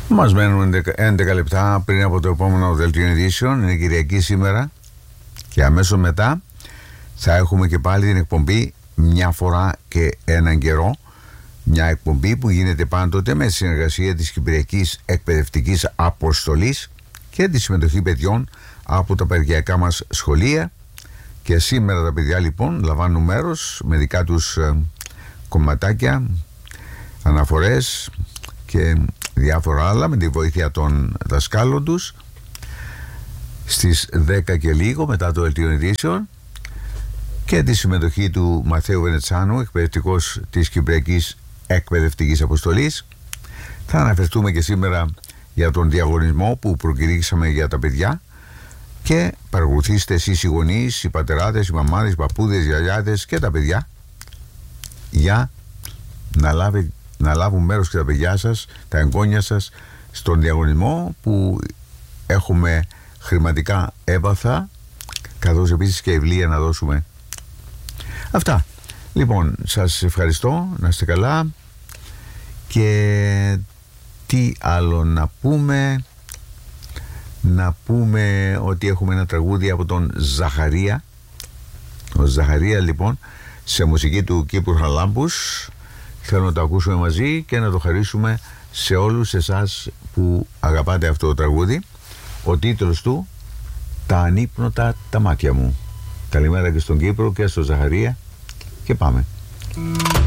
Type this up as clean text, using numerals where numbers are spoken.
Μας μένουν 11 λεπτά πριν από το επόμενο δελτίο ειδήσεων. Είναι Κυριακή σήμερα και αμέσως μετά θα έχουμε και πάλι την εκπομπή Μια φορά και έναν καιρό. Μια εκπομπή που γίνεται πάντοτε με συνεργασία της Κυπριακής Εκπαιδευτικής Αποστολής και τη συμμετοχή παιδιών από τα περιφερειακά μας σχολεία. Και σήμερα τα παιδιά λοιπόν λαμβάνουν μέρος με δικά τους κομματάκια, αναφορές και διάφορα άλλα με τη βοήθεια των δασκάλων τους στις 10 και λίγο μετά το δελτίο ειδήσεων και τη συμμετοχή του Μαθαίου Βενετσάνου, εκπαιδευτικός της Κυπριακής Εκπαιδευτικής Αποστολής. Θα αναφερθούμε και σήμερα για τον διαγωνισμό που προκηρύξαμε για τα παιδιά και παρακολουθήστε εσείς οι γονείς, οι πατεράδες, οι μαμάδες, οι παππούδες, οι γιαγιάδες και τα παιδιά για να λάβουν μέρος και τα παιδιά σας, τα εγγόνια σας στον διαγωνισμό που έχουμε χρηματικά έβαθα καθώς επίσης και βιβλία να δώσουμε. Αυτά. Λοιπόν, σας ευχαριστώ, να είστε καλά και τι άλλο να πούμε. Να πούμε ότι έχουμε ένα τραγούδι από τον Ζαχαρία. Ο Ζαχαρία λοιπόν σε μουσική του Κύπρου Χαραλάμπους. Θέλω να το ακούσουμε μαζί και να το χαρίσουμε σε όλους εσάς που αγαπάτε αυτό το τραγούδι. Ο τίτλος του «Τα ανύπνοτα τα μάτια μου». Καλημέρα και στον Κύπρο και στο Ζαχαρία και πάμε.